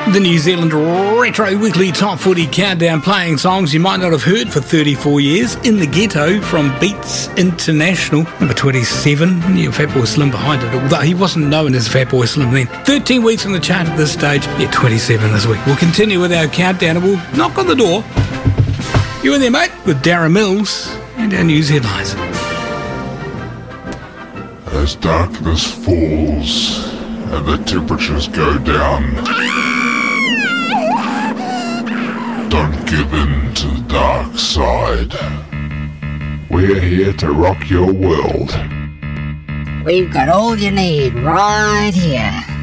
The New Zealand Retro Weekly Top Footy Countdown, playing songs you might not have heard for 34 years. In the Ghetto from Beats International. Number 27. Yeah, Fatboy Slim behind it, although he wasn't known as Fatboy Slim then. 13 weeks on the chart at this stage. Yeah, 27 this week. We'll continue with our countdown and we'll knock on the door. You in there, mate? With Darren Mills and our news headlines. As darkness falls and the temperatures go down, don't give in to the dark side. We're here to rock your world. We've got all you need right here.